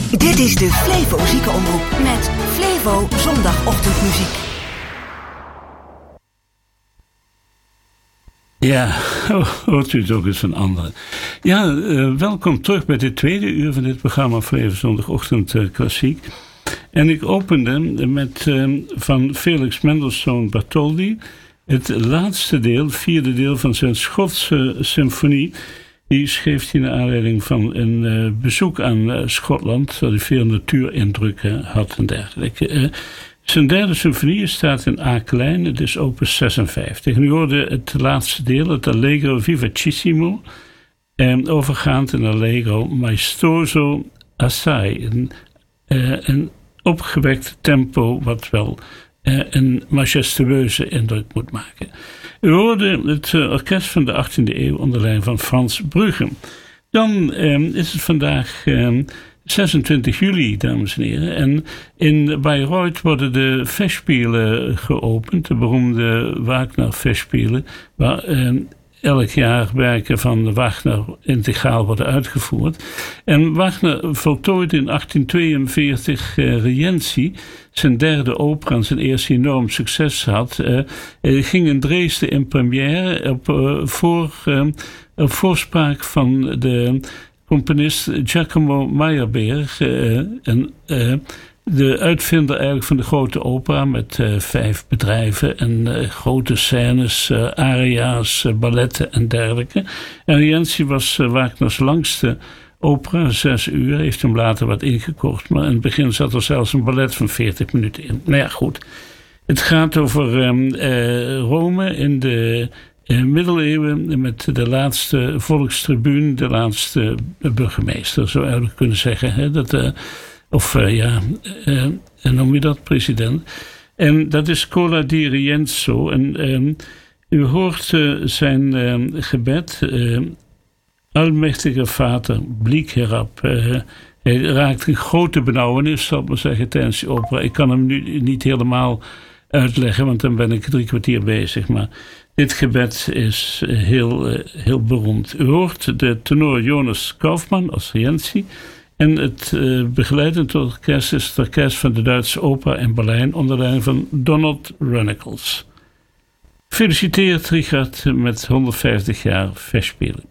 Dit is de Flevo Ziekenomroep met Flevo zondagochtendmuziek. Ja, hoort u het ook eens van anderen. Ja, welkom terug bij dit tweede uur van dit programma Flevo zondagochtend klassiek. En ik opende met van Felix Mendelssohn Bartholdy het laatste deel, vierde deel van zijn Schotse symfonie. Die schreef hij naar aanleiding van een bezoek aan Schotland, waar hij veel natuurindrukken had en dergelijke. Zijn derde symfonie staat in A klein, het is opus 56. En u hoorde het laatste deel, het Allegro vivacissimo, overgaand in Allegro maestoso assai. Een opgewekt tempo wat wel een majestueuze indruk moet maken. U hoorde het orkest van de 18e eeuw onder leiding van Frans Bruggen. Dan is het vandaag 26 juli, dames en heren. En in Bayreuth worden de Festspielen geopend. De beroemde Wagner-Festspielen. Waar elk jaar werken van Wagner integraal worden uitgevoerd. En Wagner voltooide in 1842 Rienzi, zijn derde opera en zijn eerste enorm succes had. Ging in Dresden in première op voorspraak van de componist Giacomo Meyerbeer. De uitvinder eigenlijk van de grote opera met 5 bedrijven en grote scènes, aria's, balletten en dergelijke. En Rienzi was Wagners langste opera, 6 uur. Heeft hem later wat ingekort, maar in het begin zat er zelfs een ballet van 40 minuten in. Nou ja, goed. Het gaat over Rome in de middeleeuwen met de laatste volkstribune, de laatste burgemeester, zou je eigenlijk kunnen zeggen. Hè? Noem je dat, president? En dat is Cola di Rienzo. En u hoort zijn gebed. Almachtige Vader, blik herab. Hij raakt een grote benauwenis, zal ik maar zeggen, tijdens de opera. Ik kan hem nu niet helemaal uitleggen, want dan ben ik 3 kwartier bezig. Maar dit gebed is heel beroemd. U hoort de tenor Jonas Kaufmann als Rienzi. En het begeleidend orkest is het orkest van de Duitse Opera in Berlijn onder leiding van Donald Runnicles. Gefeliciteerd Richard met 150 jaar Festspielen.